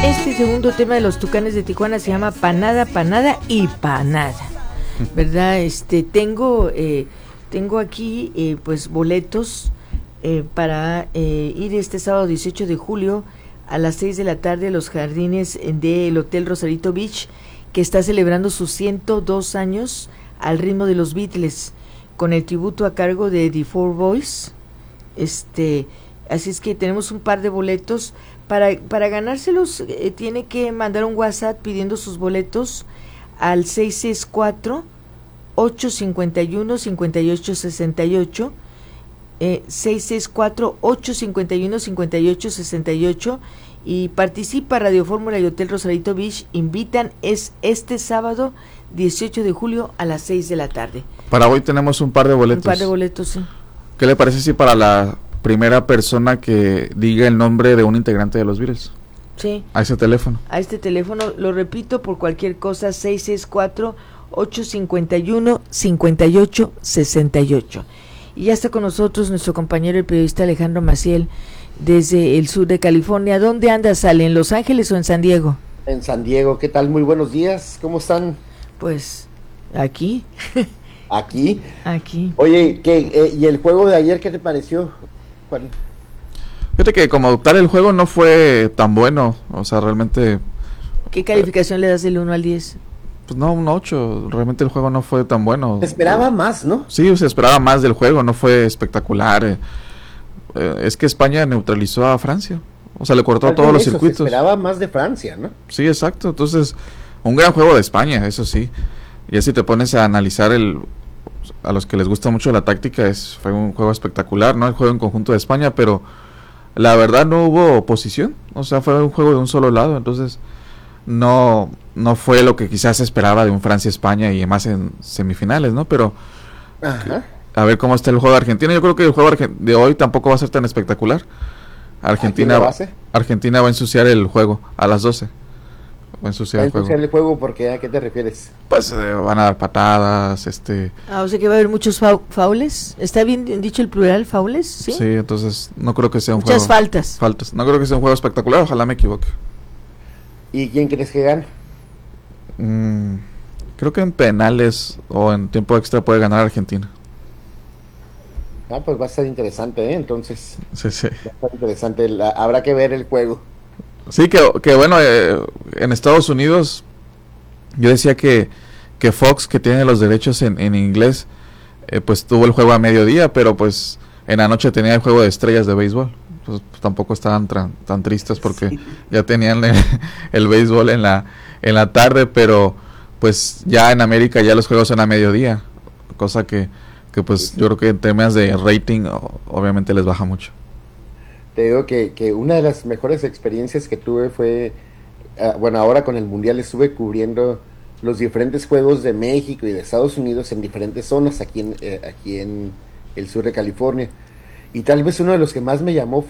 Este segundo tema de los Tucanes de Tijuana se llama Panada, Panada y Panada, ¿verdad? Tengo aquí pues boletos para ir este sábado 18 de julio a las 6 de la tarde a los jardines del Hotel Rosarito Beach, que está celebrando sus 102 años al ritmo de los Beatles, con el tributo a cargo de The Four Boys. Así es que tenemos un par de boletos. Para ganárselos tiene que mandar un WhatsApp pidiendo sus boletos al 664-851-5868, 664-851-5868, y participa. Radio Fórmula y Hotel Rosarito Beach invitan, es este sábado 18 de julio a las 6 de la tarde. Para hoy tenemos un par de boletos. Un par de boletos, sí. ¿Qué le parece si para la primera persona que diga el nombre de un integrante de los Beatles? Sí. A ese teléfono. A este teléfono, lo repito, por cualquier cosa, 664-851-5868. Y ya está con nosotros nuestro compañero, el periodista Alejandro Maciel, desde el sur de California. ¿Dónde andas, Ale? ¿En Los Ángeles o en San Diego? En San Diego. ¿Qué tal? Muy buenos días. ¿Cómo están? Pues, aquí. ¿Aquí? Aquí. Oye, ¿y el juego de ayer qué te pareció? ¿Cuál? Fíjate que como tal el juego no fue tan bueno, o sea, realmente... ¿Qué calificación le das del 1 al 10? Pues no, un 8, realmente el juego no fue tan bueno. Se esperaba más, ¿no? Sí, se esperaba más del juego, no fue espectacular. Es que España neutralizó a Francia, o sea, le cortó todos los circuitos. Se esperaba más de Francia, ¿no? Sí, exacto, entonces, un gran juego de España, eso sí. Y así te pones a analizar a los que les gusta mucho la táctica, fue un juego espectacular, ¿no? El juego en conjunto de España, pero la verdad no hubo oposición, o sea, fue un juego de un solo lado, entonces no fue lo que quizás se esperaba de un Francia-España y más en semifinales, ¿no? Pero a ver cómo está el juego de Argentina. Yo creo que el juego de hoy tampoco va a ser tan espectacular. Argentina va a ensuciar el juego a las 12. Va a ensuciar el juego porque ¿a qué te refieres? Pues van a dar patadas, o sea que va a haber muchos faules. ¿Está bien dicho el plural, faules? Sí, entonces no creo que sea un muchas juego... faltas. No creo que sea un juego espectacular, ojalá me equivoque. ¿Y quién crees que gane? Creo que en penales o en tiempo extra puede ganar Argentina. Pues va a ser interesante, entonces. Sí. Va a estar interesante, habrá que ver el juego. Sí, que bueno, en Estados Unidos yo decía que Fox, que tiene los derechos en inglés, pues tuvo el juego a mediodía, pero pues en la noche tenía el juego de estrellas de béisbol. Pues tampoco estaban tan tristes porque ya tenían el béisbol en la tarde, pero pues ya en América ya los juegos son a mediodía, cosa que pues yo creo que en temas de rating obviamente les baja mucho. Te digo que una de las mejores experiencias que tuve fue, ahora con el Mundial estuve cubriendo los diferentes juegos de México y de Estados Unidos en diferentes zonas aquí en el sur de California. Y tal vez uno de los que más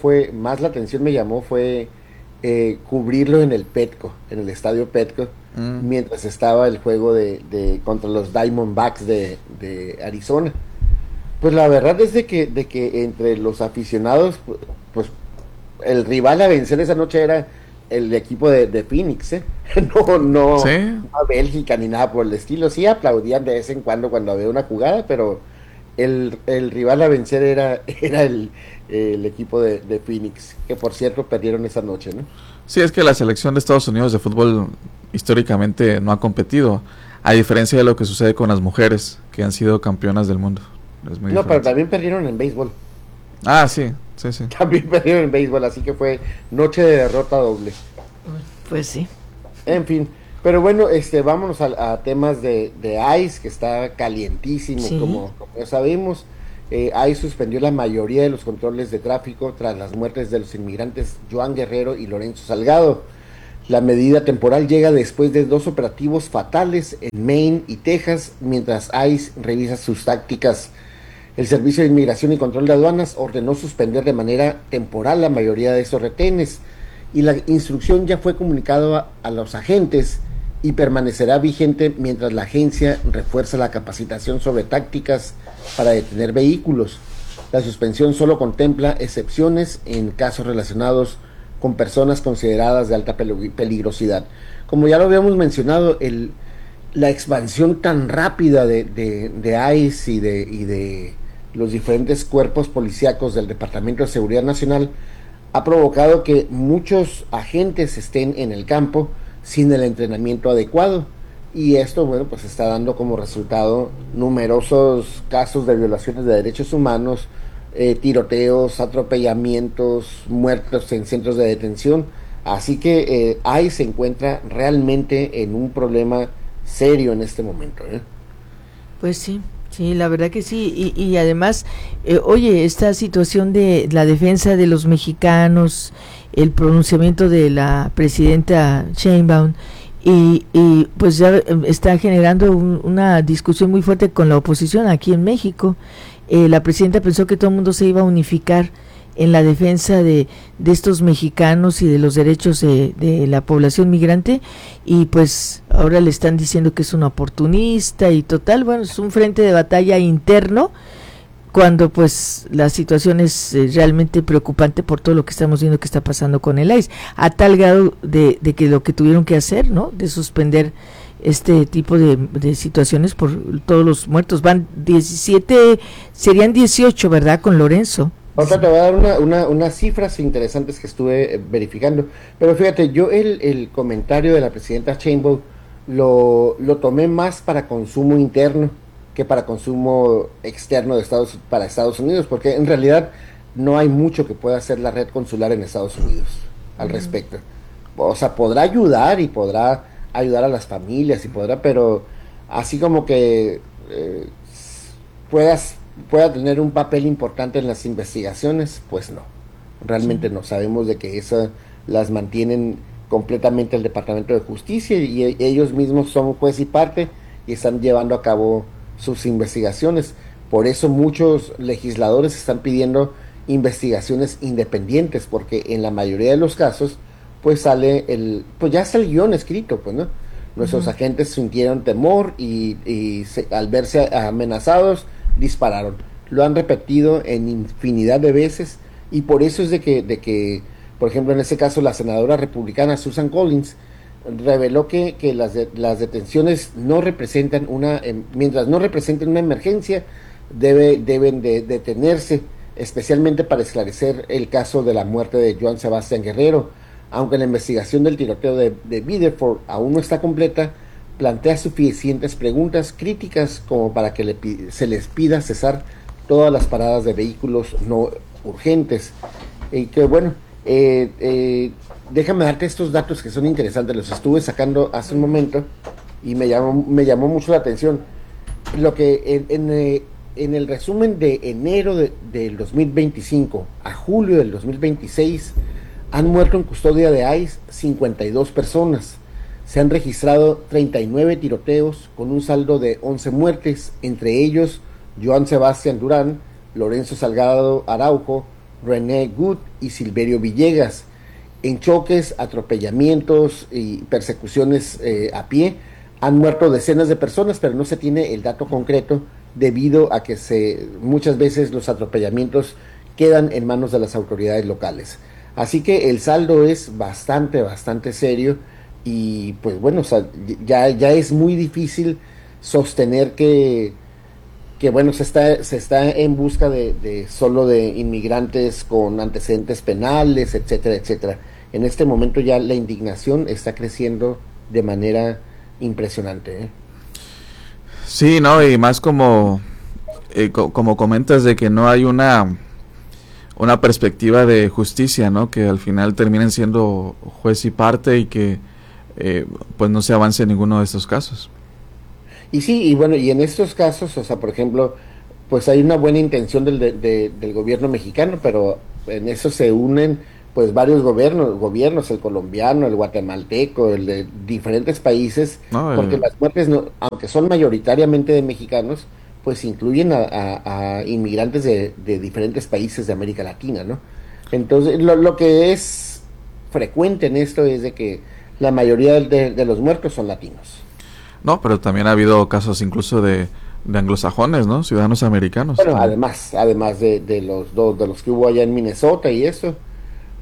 la atención me llamó fue cubrirlo en el Petco, en el estadio Petco, mientras estaba el juego de contra los Diamondbacks de Arizona. Pues la verdad es de que entre los aficionados, pues el rival a vencer esa noche era el equipo de Phoenix, no a Bélgica ni nada por el estilo. Sí aplaudían de vez en cuando había una jugada, pero el rival a vencer era el equipo de Phoenix, que por cierto perdieron esa noche, ¿no? Sí, es que la selección de Estados Unidos de fútbol históricamente no ha competido, a diferencia de lo que sucede con las mujeres que han sido campeonas del mundo. Es muy diferente. Pero también perdieron en béisbol. Sí. También perdieron en béisbol, así que fue noche de derrota doble. Pues sí. En fin, pero bueno, vámonos a temas de ICE, que está calientísimo, sí. Como ya sabemos. ICE suspendió la mayoría de los controles de tráfico tras las muertes de los inmigrantes Joan Guerrero y Lorenzo Salgado. La medida temporal llega después de 2 operativos fatales en Maine y Texas, mientras ICE revisa sus tácticas. El Servicio de Inmigración y Control de Aduanas ordenó suspender de manera temporal la mayoría de esos retenes, y la instrucción ya fue comunicada a los agentes y permanecerá vigente mientras la agencia refuerza la capacitación sobre tácticas para detener vehículos. La suspensión solo contempla excepciones en casos relacionados con personas consideradas de alta peligrosidad. Como ya lo habíamos mencionado, la expansión tan rápida de ICE y de los diferentes cuerpos policíacos del Departamento de Seguridad Nacional ha provocado que muchos agentes estén en el campo sin el entrenamiento adecuado, y esto, bueno, pues está dando como resultado numerosos casos de violaciones de derechos humanos, tiroteos, atropellamientos, muertos en centros de detención. Así que ICE se encuentra realmente en un problema serio en este momento, ¿eh? Pues sí. Sí, la verdad que sí, y además, oye, esta situación de la defensa de los mexicanos, el pronunciamiento de la presidenta Sheinbaum, y pues ya está generando una discusión muy fuerte con la oposición aquí en México. La presidenta pensó que todo el mundo se iba a unificar en la defensa de estos mexicanos y de los derechos de la población migrante, y pues ahora le están diciendo que es un oportunista y total, bueno, es un frente de batalla interno, cuando pues la situación es realmente preocupante por todo lo que estamos viendo que está pasando con el ICE, a tal grado de que lo que tuvieron que hacer, ¿no?, de suspender este tipo de situaciones por todos los muertos. Van 17, serían 18, ¿verdad?, con Lorenzo. Ahora te voy a dar unas cifras interesantes que estuve verificando. Pero fíjate, yo el comentario de la presidenta Sheinbaum lo tomé más para consumo interno que para consumo externo para Estados Unidos, porque en realidad no hay mucho que pueda hacer la red consular en Estados Unidos al respecto. O sea, podrá ayudar y podrá ayudar a las familias y podrá, pero así como que pueda tener un papel importante en las investigaciones, pues no, realmente no. Sabemos de que esas las mantienen completamente el Departamento de Justicia, y ellos mismos son juez y parte y están llevando a cabo sus investigaciones. Por eso muchos legisladores están pidiendo investigaciones independientes, porque en la mayoría de los casos pues pues ya está el guión escrito, pues, ¿no? Nuestros agentes sintieron temor y al verse amenazados dispararon. Lo han repetido en infinidad de veces, y por eso es de que por ejemplo, en este caso la senadora republicana Susan Collins reveló que las detenciones no representan mientras no representen una emergencia, deben de detenerse, especialmente para esclarecer el caso de la muerte de Joan Sebastián Guerrero. Aunque la investigación del tiroteo de Biddeford aún no está completa, plantea suficientes preguntas críticas como para que se les pida cesar todas las paradas de vehículos no urgentes. Y que bueno, déjame darte estos datos que son interesantes, los estuve sacando hace un momento y me llamó mucho la atención. Lo que en el resumen de enero del 2025 a julio del 2026 han muerto en custodia de ICE 52 personas. Se han registrado 39 tiroteos con un saldo de 11 muertes, entre ellos Joan Sebastián Durán, Lorenzo Salgado Araujo, René Good y Silverio Villegas. En choques, atropellamientos y persecuciones a pie han muerto decenas de personas, pero no se tiene el dato concreto debido a que muchas veces los atropellamientos quedan en manos de las autoridades locales. Así que el saldo es bastante serio, y pues bueno, o sea, ya es muy difícil sostener que bueno, se está en busca solo de inmigrantes con antecedentes penales, etcétera. En este momento ya la indignación está creciendo de manera impresionante, ¿eh? Sí, no, y más como comentas, de que no hay una perspectiva de justicia, ¿no? Que al final terminen siendo juez y parte, y que pues no se avance en ninguno de estos casos. Y sí, y bueno, y en estos casos, o sea, por ejemplo, pues hay una buena intención del gobierno mexicano, pero en eso se unen pues varios gobiernos, el colombiano, el guatemalteco, el de diferentes países, porque las muertes, aunque son mayoritariamente de mexicanos, pues incluyen a inmigrantes de diferentes países de América Latina, ¿no? Entonces, lo que es frecuente en esto es de que la mayoría de los muertos son latinos. No, pero también ha habido casos incluso de anglosajones, ¿no? Ciudadanos americanos. Bueno, además de los que hubo allá en Minnesota y eso.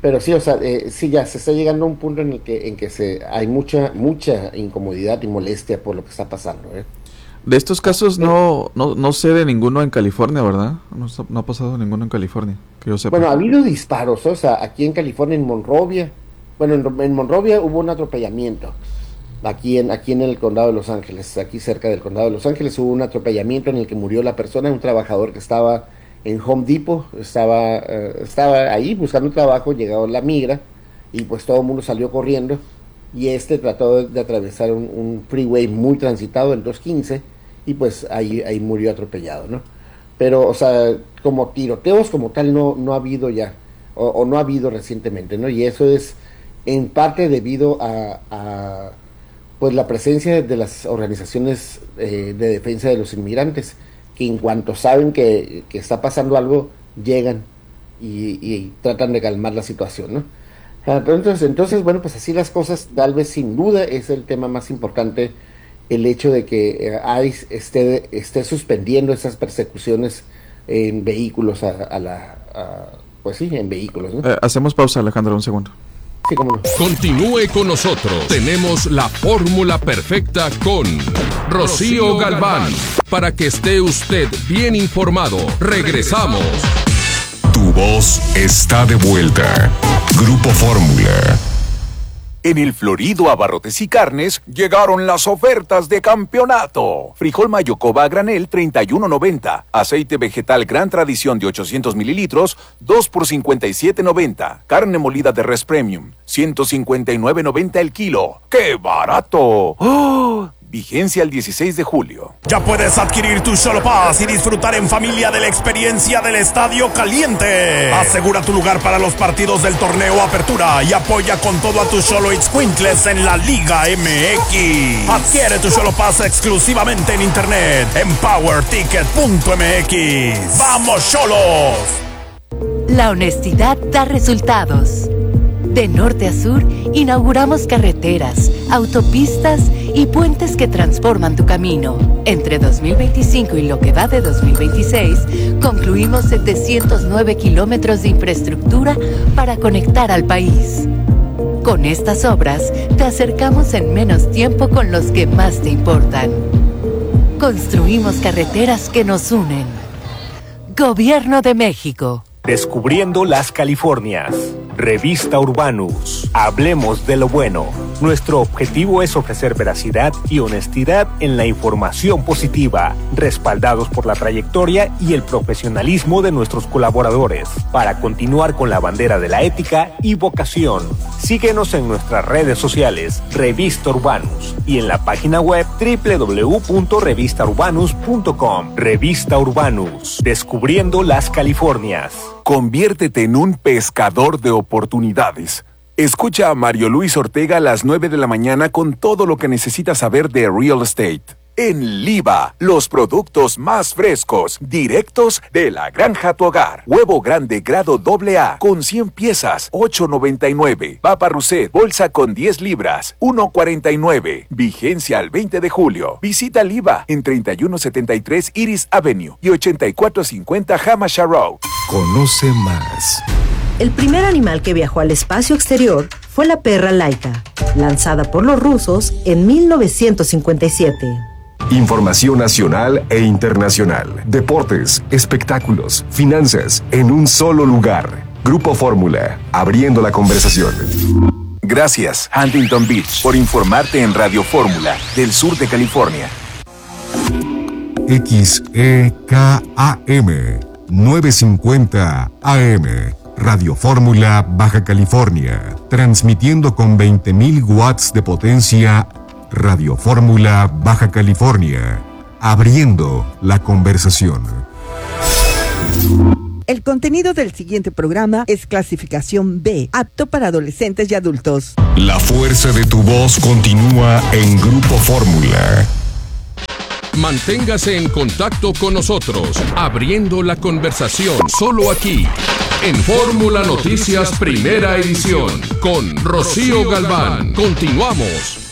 Pero sí, o sea, sí, ya se está llegando a un punto en el que hay mucha incomodidad y molestia por lo que está pasando. De estos casos no sé de ninguno en California, ¿verdad? No ha pasado ninguno en California, que yo sepa. Bueno, ha habido disparos, o sea, aquí en California, en Monrovia. Bueno, en Monrovia hubo un atropellamiento. Aquí en el condado de Los Ángeles, aquí cerca del condado de Los Ángeles, hubo un atropellamiento en el que murió la persona, un trabajador que estaba en Home Depot, estaba ahí buscando trabajo, llegó la migra y pues todo el mundo salió corriendo y trató de atravesar un freeway muy transitado, el 215, y pues ahí murió atropellado, ¿no? Pero, o sea, como tiroteos como tal no ha habido ya, o no ha habido recientemente, ¿no? Y eso es en parte debido a pues la presencia de las organizaciones de defensa de los inmigrantes, que en cuanto saben que está pasando algo, llegan y tratan de calmar la situación, ¿no? Entonces, bueno, pues así las cosas, tal vez sin duda es el tema más importante, el hecho de que ICE esté suspendiendo esas persecuciones en vehículos pues sí, en vehículos, ¿no? Hacemos pausa, Alejandro, un segundo. Sí, cómo no. Continúe con nosotros. Tenemos la fórmula perfecta con Rocío Galván. Para que esté usted bien informado. Regresamos. Tu voz está de vuelta. Grupo Fórmula. En el Florido Abarrotes y Carnes llegaron las ofertas de campeonato. Frijol Mayocoba a granel, $31.90. Aceite vegetal Gran Tradición de 800 mililitros, 2 por $57.90. Carne molida de res premium, $159.90 el kilo. ¡Qué barato! ¡Oh! Vigencia el 16 de julio. Ya puedes adquirir tu Xolo Pass y disfrutar en familia de la experiencia del Estadio Caliente. Asegura tu lugar para los partidos del torneo Apertura y apoya con todo a tus Xolo Itzcuintles en la Liga MX. Adquiere tu Xolo Pass exclusivamente en internet en powerticket.mx. ¡Vamos, Xolos! La honestidad da resultados. De norte a sur, inauguramos carreteras, autopistas y puentes que transforman tu camino. Entre 2025 y lo que va de 2026, concluimos 709 kilómetros de infraestructura para conectar al país. Con estas obras, te acercamos en menos tiempo con los que más te importan. Construimos carreteras que nos unen. Gobierno de México. Descubriendo las Californias. Revista Urbanus. Hablemos de lo bueno. Nuestro objetivo es ofrecer veracidad y honestidad en la información positiva, respaldados por la trayectoria y el profesionalismo de nuestros colaboradores, para continuar con la bandera de la ética y vocación. Síguenos en nuestras redes sociales, Revista Urbanus, y en la página web www.revistaurbanus.com. Revista Urbanus. Descubriendo las Californias. Conviértete en un pescador de oportunidades. Escucha a Mario Luis Ortega a las 9 de la mañana con todo lo que necesitas saber de real estate. En Liva, los productos más frescos, directos de la granja a tu hogar. Huevo grande grado AA con 100 piezas, $8.99. Papa Rousset, bolsa con 10 libras, $1.49. Vigencia al 20 de julio. Visita Liva en 3173 Iris Avenue y 8450 Hamasha Road. Conoce más. El primer animal que viajó al espacio exterior fue la perra Laika, lanzada por los rusos en 1957. Información nacional e internacional, deportes, espectáculos, finanzas, en un solo lugar. Grupo Fórmula, abriendo la conversación. Gracias, Huntington Beach, por informarte en Radio Fórmula, del sur de California. XEKAM, 950 AM. Radio Fórmula, Baja California, transmitiendo con 20.000 watts de potencia. Radio Fórmula, Baja California, abriendo la conversación. El contenido del siguiente programa es clasificación B, apto para adolescentes y adultos. La fuerza de tu voz continúa en Grupo Fórmula. Manténgase en contacto con nosotros, abriendo la conversación, solo aquí, en Fórmula Noticias Primera Edición, con Rocío Galván. Continuamos.